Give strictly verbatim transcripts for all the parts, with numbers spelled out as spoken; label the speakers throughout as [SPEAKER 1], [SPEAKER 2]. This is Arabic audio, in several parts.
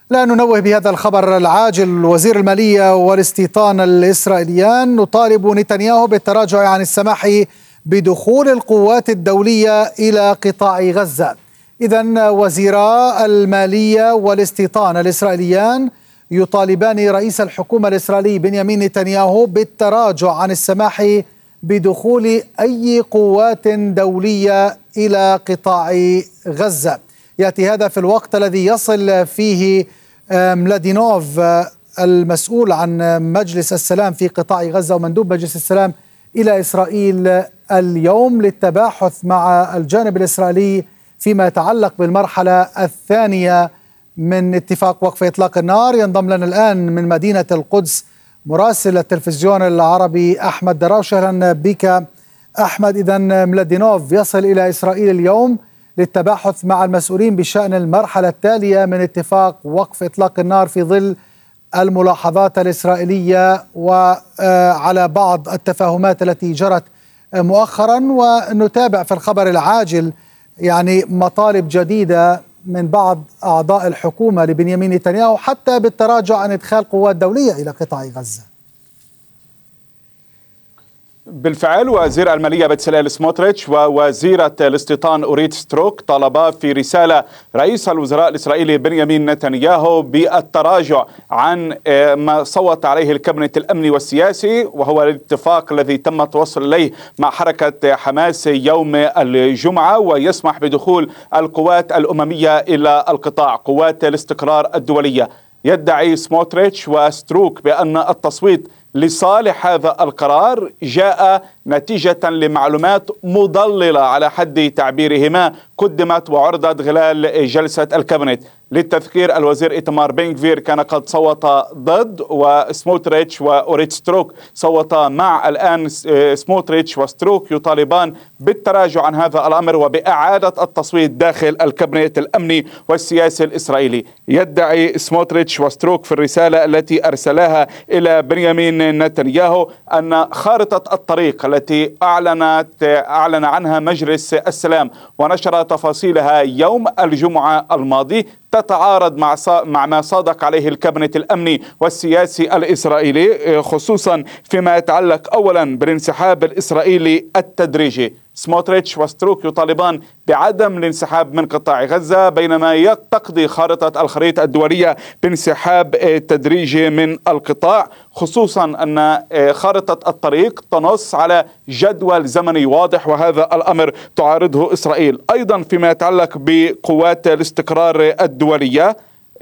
[SPEAKER 1] لا ننوه بهذا الخبر العاجل. وزير المالية والاستيطان الإسرائيليان نطالب نتنياهو بالتراجع عن السماح بدخول القوات الدولية إلى قطاع غزة. إذن وزيرا المالية والاستيطان الإسرائيليان يطالبان رئيس الحكومة الإسرائيلي بنيامين نتنياهو بالتراجع عن السماح بدخول أي قوات دولية إلى قطاع غزة. يأتي هذا في الوقت الذي يصل فيه ملادينوف المسؤول عن مجلس السلام في قطاع غزة ومندوب مجلس السلام إلى إسرائيل اليوم للتباحث مع الجانب الإسرائيلي فيما يتعلق بالمرحلة الثانية من اتفاق وقف إطلاق النار. ينضم لنا الآن من مدينة القدس مراسل التلفزيون العربي أحمد دراوش. أهلا بك أحمد. إذن ملادينوف يصل إلى إسرائيل اليوم للتباحث مع المسؤولين بشأن المرحلة التالية من اتفاق وقف إطلاق النار في ظل الملاحظات الإسرائيلية وعلى بعض التفاهمات التي جرت مؤخرا. ونتابع في الخبر العاجل يعني مطالب جديدة من بعض أعضاء الحكومة لبنيامين نتنياهو حتى بالتراجع عن إدخال قوات دولية إلى قطاع غزة.
[SPEAKER 2] بالفعل وزير المالية بتسليل سموتريتش ووزيرة الاستيطان أوريت ستروك طلبا في رسالة رئيس الوزراء الإسرائيلي بنيامين نتنياهو بالتراجع عن ما صوت عليه الكابينت الأمني والسياسي، وهو الاتفاق الذي تم التوصل إليه مع حركة حماس يوم الجمعة، ويسمح بدخول القوات الأممية إلى القطاع، قوات الاستقرار الدولية. يدعي سموتريتش وستروك بأن التصويت لصالح هذا القرار جاء نتيجة لمعلومات مضللة على حد تعبيرهما قدمت وعرضت خلال جلسة الكابينت. للتذكير الوزير إيتمار بن غفير كان قد صوت ضد، وسموتريتش وأوريت ستروك صوت مع. الآن سموتريتش وستروك يطالبان بالتراجع عن هذا الأمر وبإعادة التصويت داخل الكابينت الأمني والسياسي الإسرائيلي. يدعي سموتريتش وستروك في الرسالة التي أرسلها إلى بنيامين نتنياهو أن خارطة الطريق التي أعلنت أعلن عنها مجلس السلام ونشر تفاصيلها يوم الجمعة الماضي تتعارض مع مع ما صادق عليه الكابينت الأمني والسياسي الإسرائيلي، خصوصا فيما يتعلق أولا بالانسحاب الإسرائيلي التدريجي. سموتريتش وستروك يطالبان بعدم الانسحاب من قطاع غزة، بينما تقضي خارطة الخريطة الدولية بانسحاب تدريجي من القطاع، خصوصا أن خارطة الطريق تنص على جدول زمني واضح، وهذا الأمر تعارضه إسرائيل. أيضا فيما يتعلق بقوات الاستقرار الدولية،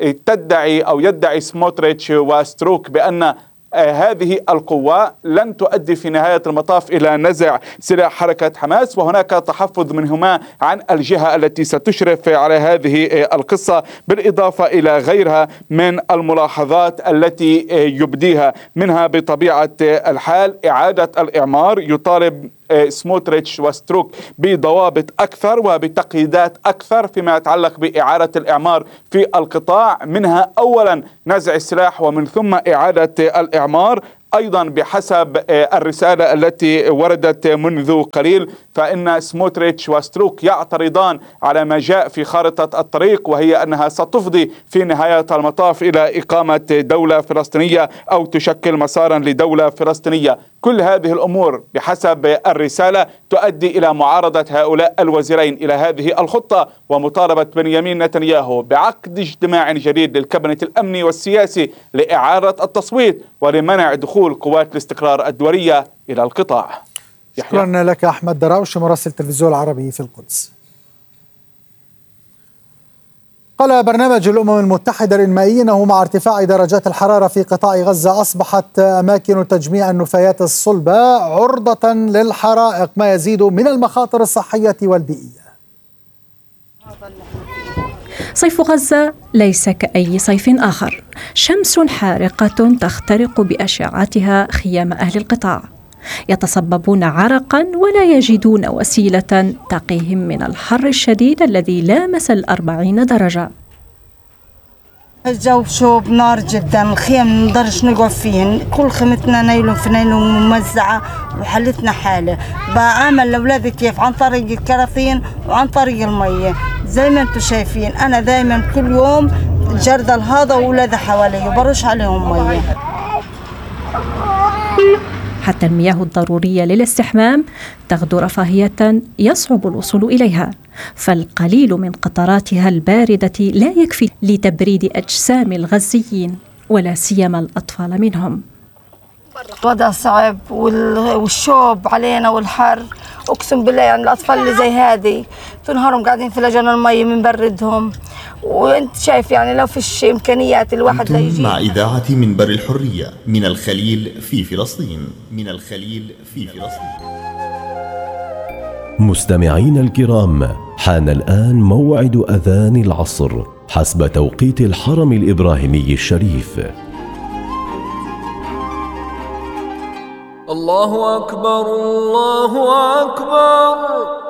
[SPEAKER 2] تدعي أو يدعي سموتريتش وستروك بأن هذه القوة لن تؤدي في نهاية المطاف إلى نزع سلاح حركة حماس، وهناك تحفظ منهما عن الجهة التي ستشرف على هذه القصة، بالإضافة إلى غيرها من الملاحظات التي يبديها، منها بطبيعة الحال إعادة الإعمار. يطالب سموتريتش وستروك بضوابط أكثر وبتقييدات أكثر فيما يتعلق بإعادة الإعمار في القطاع، منها أولا نزع السلاح ومن ثم إعادة الإعمار. أيضا بحسب الرسالة التي وردت منذ قليل فإن سموتريتش وستروك يعترضان على ما جاء في خارطة الطريق، وهي أنها ستفضي في نهاية المطاف إلى إقامة دولة فلسطينية أو تشكل مسارا لدولة فلسطينية. كل هذه الأمور بحسب الرسالة تؤدي إلى معارضة هؤلاء الوزيرين إلى هذه الخطة، ومطالبة بنيامين نتنياهو بعقد اجتماع جديد للكابينت الأمني والسياسي لإعادة التصويت ولمنع دخول قوات الاستقرار الدولية إلى القطاع.
[SPEAKER 1] شكرا لك أحمد دراوش مراسل التلفزيون العربي في القدس. قال برنامج الأمم المتحدة الإنمائي أنه مع ارتفاع درجات الحرارة في قطاع غزة أصبحت أماكن تجميع النفايات الصلبة عرضة للحرائق، ما يزيد من المخاطر الصحية والبيئية.
[SPEAKER 3] صيف غزة ليس كأي صيف آخر، شمس حارقة تخترق بأشعتها خيام أهل القطاع، يتصببون عرقا ولا يجدون وسيلة تقيهم من الحر الشديد الذي لامس الأربعين درجة.
[SPEAKER 4] الجو شوب نار جدا، الخيم نقدرش نقعد فيهن، كل خيمتنا نايلون في نايلون ممزعة وحالتنا حالة. بعمل لأولادي كيف عن طريق الكراتين وعن طريق المية زي ما انتم شايفين. أنا دايما كل يوم الجردل هذا وولادها حواليه وبرش عليهم مية.
[SPEAKER 3] حتى المياه الضرورية للاستحمام تغدو رفاهية يصعب الوصول إليها، فالقليل من قطراتها الباردة لا يكفي لتبريد أجسام الغزيين ولا سيما الأطفال منهم.
[SPEAKER 5] الوضع صعب والشوب علينا والحر، أقسم بالله يعني الأطفال اللي زي هذه تنهارهم قاعدين في لجان المي من بردهم، وانت شايف يعني لو فيش إمكانيات الواحد لا يجي.
[SPEAKER 6] مع إذاعة منبر الحرية من الخليل في فلسطين، من الخليل في فلسطين.
[SPEAKER 7] مستمعين الكرام، حان الآن موعد أذان العصر حسب توقيت الحرم الإبراهيمي الشريف.
[SPEAKER 8] الله أكبر الله أكبر.